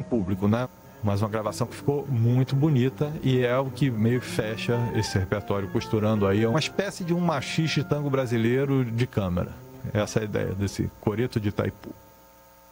público, né? Mas uma gravação que ficou muito bonita e é o que meio fecha esse repertório, costurando aí uma espécie de um machixe tango brasileiro de câmara. Essa é a ideia desse Coreto de Itaipu.